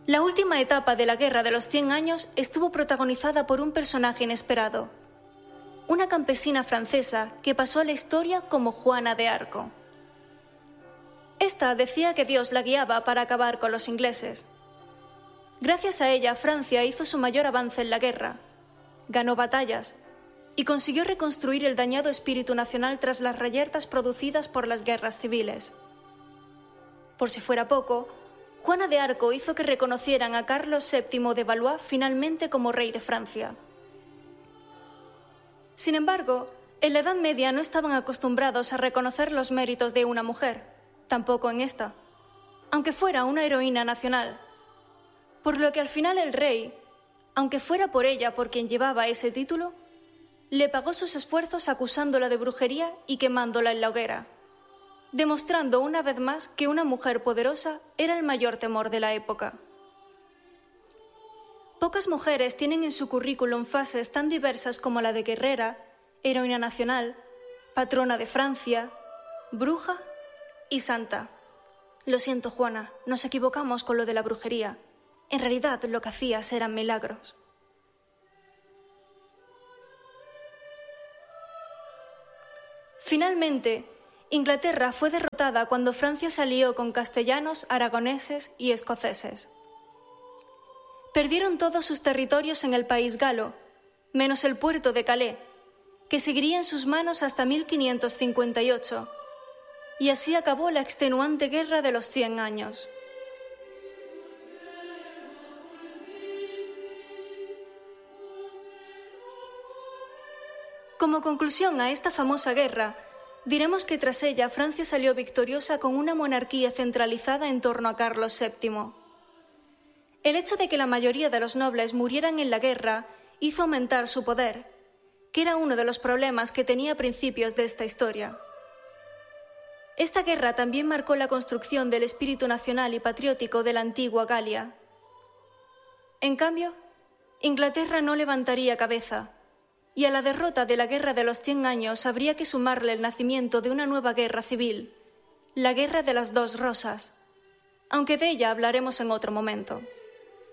La última etapa de la Guerra de los 100 años estuvo protagonizada por un personaje inesperado, una campesina francesa que pasó a la historia como Juana de Arco. Esta decía que Dios la guiaba para acabar con los ingleses. Gracias a ella, Francia hizo su mayor avance en la guerra, ganó batallas y consiguió reconstruir el dañado espíritu nacional tras las reyertas producidas por las guerras civiles. Por si fuera poco, Juana de Arco hizo que reconocieran a Carlos VII de Valois finalmente como rey de Francia. Sin embargo, en la Edad Media no estaban acostumbrados a reconocer los méritos de una mujer, tampoco en esta, aunque fuera una heroína nacional, por lo que al final el rey, aunque fuera por ella por quien llevaba ese título, le pagó sus esfuerzos acusándola de brujería y quemándola en la hoguera, demostrando una vez más que una mujer poderosa era el mayor temor de la época. Pocas mujeres tienen en su currículum fases tan diversas como la de guerrera, heroína nacional, patrona de Francia, bruja y santa. Lo siento, Juana, nos equivocamos con lo de la brujería. En realidad lo que hacías eran milagros. Finalmente, Inglaterra fue derrotada cuando Francia se alió con castellanos, aragoneses y escoceses. Perdieron todos sus territorios en el país galo, menos el puerto de Calais, que seguiría en sus manos hasta 1558, y así acabó la extenuante guerra de los 100 años. Como conclusión a esta famosa guerra, diremos que tras ella Francia salió victoriosa con una monarquía centralizada en torno a Carlos VII. El hecho de que la mayoría de los nobles murieran en la guerra hizo aumentar su poder, que era uno de los problemas que tenía a principios de esta historia. Esta guerra también marcó la construcción del espíritu nacional y patriótico de la antigua Galia. En cambio, Inglaterra no levantaría cabeza, y a la derrota de la Guerra de los 100 años habría que sumarle el nacimiento de una nueva guerra civil, la Guerra de las Dos Rosas, aunque de ella hablaremos en otro momento.